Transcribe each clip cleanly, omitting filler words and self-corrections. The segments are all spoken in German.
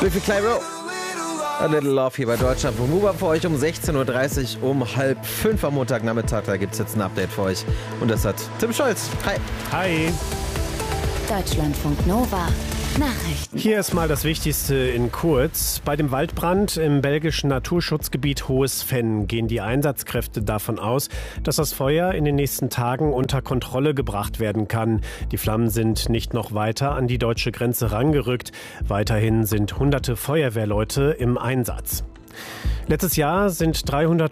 Biffy Clyro. A Little Love hier bei Deutschland. Wunderbar für euch um 16.30 Uhr, um 4:30 am Montagnachmittag. Da gibt es jetzt ein Update für euch. Und das hat Tim Scholz. Hi. Hi. Deutschlandfunk Nova. Nachrichten. Hier ist mal das Wichtigste in kurz. Bei dem Waldbrand im belgischen Naturschutzgebiet Hohes Venn gehen die Einsatzkräfte davon aus, dass das Feuer in den nächsten Tagen unter Kontrolle gebracht werden kann. Die Flammen sind nicht noch weiter an die deutsche Grenze rangerückt. Weiterhin sind hunderte Feuerwehrleute im Einsatz. Letztes Jahr sind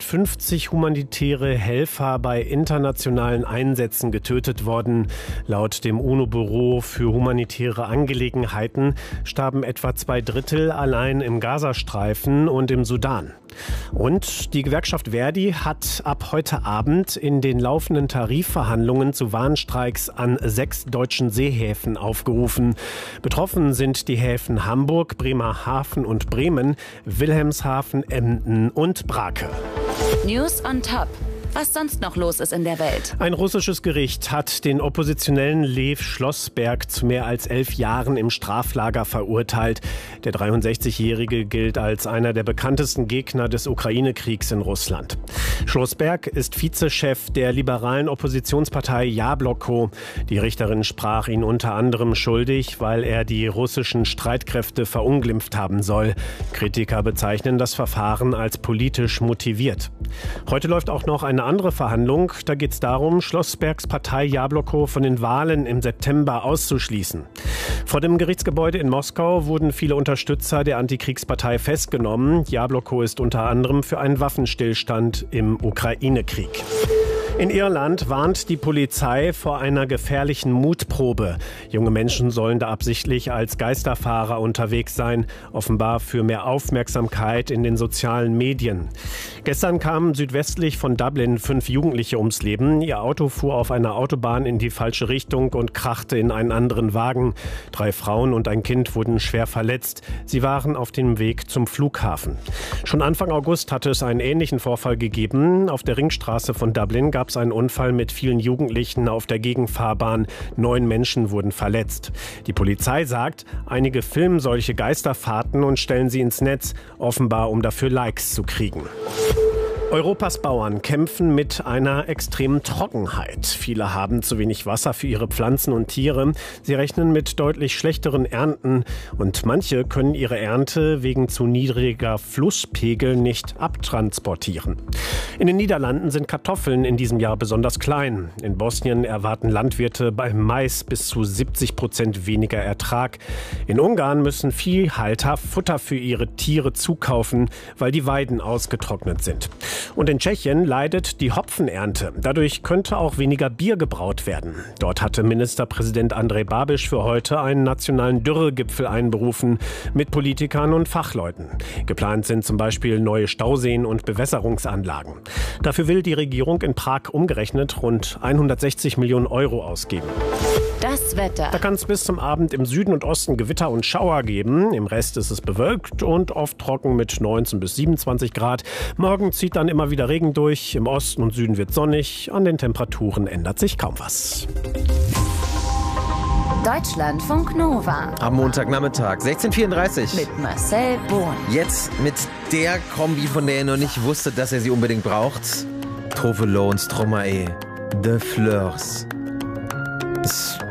350 humanitäre Helfer bei internationalen Einsätzen getötet worden. Laut dem UNO-Büro für humanitäre Angelegenheiten starben etwa 2/3 allein im Gazastreifen und im Sudan. Und die Gewerkschaft Verdi hat ab heute Abend in den laufenden Tarifverhandlungen zu Warnstreiks an 6 deutschen Seehäfen aufgerufen. Betroffen sind die Häfen Hamburg, Bremerhaven und Bremen, Wilhelmshaven, Emden und Brake. News on Top. Was sonst noch los ist in der Welt. Ein russisches Gericht hat den Oppositionellen Lew Schlossberg zu mehr als 11 Jahren im Straflager verurteilt. Der 63-Jährige gilt als einer der bekanntesten Gegner des Ukraine-Kriegs in Russland. Schlossberg ist Vizechef der liberalen Oppositionspartei Jabloko. Die Richterin sprach ihn unter anderem schuldig, weil er die russischen Streitkräfte verunglimpft haben soll. Kritiker bezeichnen das Verfahren als politisch motiviert. Heute läuft auch noch eine andere Verhandlung. Da geht es darum, Schlossbergs Partei Jabloko von den Wahlen im September auszuschließen. Vor dem Gerichtsgebäude in Moskau wurden viele Unterstützer der Antikriegspartei festgenommen. Jabloko ist unter anderem für einen Waffenstillstand im Ukraine-Krieg. In Irland warnt die Polizei vor einer gefährlichen Mutprobe. Junge Menschen sollen da absichtlich als Geisterfahrer unterwegs sein, offenbar für mehr Aufmerksamkeit in den sozialen Medien. Gestern kamen südwestlich von Dublin 5 Jugendliche ums Leben. Ihr Auto fuhr auf einer Autobahn in die falsche Richtung und krachte in einen anderen Wagen. 3 Frauen und ein Kind wurden schwer verletzt. Sie waren auf dem Weg zum Flughafen. Schon Anfang August hatte es einen ähnlichen Vorfall gegeben. Auf der Ringstraße von Dublin gab es einen Unfall mit vielen Jugendlichen auf der Gegenfahrbahn. 9 Menschen wurden verletzt. Die Polizei sagt, einige filmen solche Geisterfahrten und stellen sie ins Netz, offenbar um dafür Likes zu kriegen. Europas Bauern kämpfen mit einer extremen Trockenheit. Viele haben zu wenig Wasser für ihre Pflanzen und Tiere. Sie rechnen mit deutlich schlechteren Ernten und manche können ihre Ernte wegen zu niedriger Flusspegel nicht abtransportieren. In den Niederlanden sind Kartoffeln in diesem Jahr besonders klein. In Bosnien erwarten Landwirte beim Mais bis zu 70% weniger Ertrag. In Ungarn müssen Viehhalter Futter für ihre Tiere zukaufen, weil die Weiden ausgetrocknet sind. Und in Tschechien leidet die Hopfenernte. Dadurch könnte auch weniger Bier gebraut werden. Dort hatte Ministerpräsident Andrej Babiš für heute einen nationalen Dürregipfel einberufen mit Politikern und Fachleuten. Geplant sind zum Beispiel neue Stauseen und Bewässerungsanlagen. Dafür will die Regierung in Prag umgerechnet rund 160 Millionen Euro ausgeben. Das Wetter. Da kann es bis zum Abend im Süden und Osten Gewitter und Schauer geben. Im Rest ist es bewölkt und oft trocken mit 19 bis 27 Grad. Morgen zieht dann immer wieder Regen durch. Im Osten und Süden wird sonnig. An den Temperaturen ändert sich kaum was. Deutschlandfunk Nova. Am Montagnachmittag, 16:34 Uhr. Mit Marcel Bohn. Jetzt mit der Kombi, von der er noch nicht wusste, dass er sie unbedingt braucht. Trovelo und Stromae. The Fleurs. Ist